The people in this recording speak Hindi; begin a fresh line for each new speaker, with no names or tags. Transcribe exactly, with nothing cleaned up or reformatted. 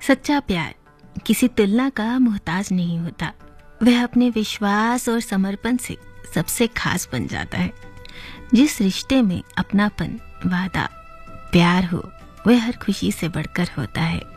सच्चा प्यार किसी तुलना का मोहताज नहीं होता। वह अपने विश्वास और समर्पण से सबसे खास बन जाता है। जिस रिश्ते में अपनापन, वादा, प्यार हो, वह हर खुशी से बढ़कर होता है।